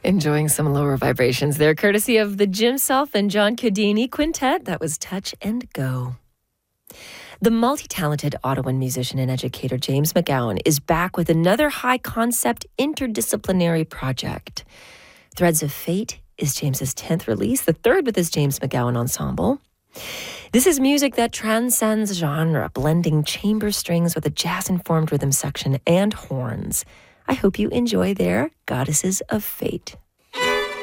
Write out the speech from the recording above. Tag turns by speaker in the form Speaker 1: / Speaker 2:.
Speaker 1: Enjoying some lower vibrations there, courtesy of the Jim Self and John Cadini Quintet. That was Touch and Go. The multi-talented Ottawan musician and educator James McGowan is back with another high-concept interdisciplinary project. Threads of Fate is James's 10th release, the third with his James McGowan Ensemble. This is music that transcends genre, blending chamber strings with a jazz-informed rhythm section and horns. I hope you enjoy their Goddesses of Fate.